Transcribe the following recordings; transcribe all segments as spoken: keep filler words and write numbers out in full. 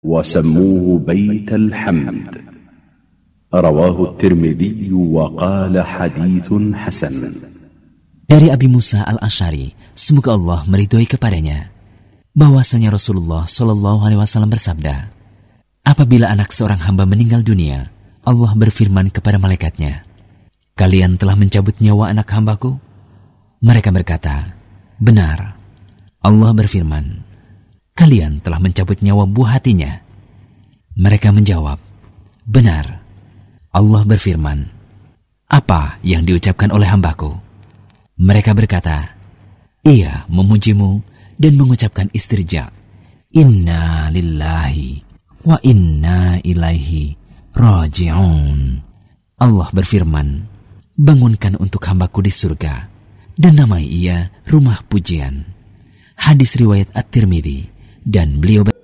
وسموه بيت الحمد. رواه الترمذي وقال حديث حسن. Dari Abi Musa al-Asy'ari, semoga Allah meridhoi kepadanya, bahwasanya Rasulullah Shallallahu Alaihi Wasallam bersabda, apabila anak seorang hamba meninggal dunia, Allah berfirman kepada malaikatnya, kalian telah mencabut nyawa anak hambaku? Mereka berkata, benar. Allah berfirman, kalian telah mencabut nyawa buah hatinya? Mereka menjawab, benar. Allah berfirman, apa yang diucapkan oleh hambaku? Mereka berkata, ia memujimu dan mengucapkan istirja. Inna lillahi wa inna ilaihi raji'un. Allah berfirman, bangunkan untuk hambaku di surga dan namai ia rumah pujian. Hadis riwayat At-Tirmidzi. Dan beliau ber-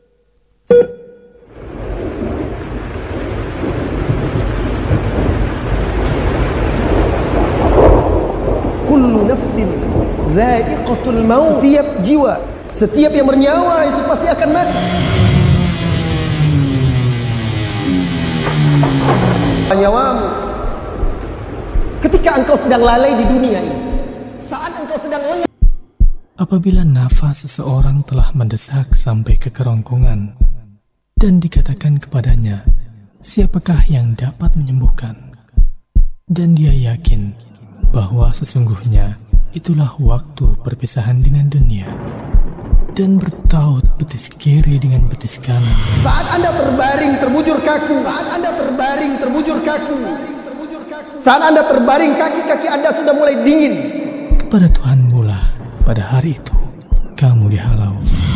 Kullu nafsin dha'iqatul maut. Setiap jiwa, setiap yang bernyawa itu pasti akan mati. Nyawamu ketika engkau sedang lalai di dunia ini, saat engkau sedang lengah. Apabila nafas seseorang telah mendesak sampai ke kerongkongan dan dikatakan kepadanya, siapakah yang dapat menyembuhkan? Dan dia yakin bahwa sesungguhnya itulah waktu perpisahan dengan dunia, dan bertaut betis kiri dengan betis kanan. Saat Anda terbaring terbujur kaku, saat Anda terbaring terbujur kaku, saat Anda terbaring kaki-kaki Anda sudah mulai dingin. Kepada Tuhanmu lah pada hari itu kamu dihalau.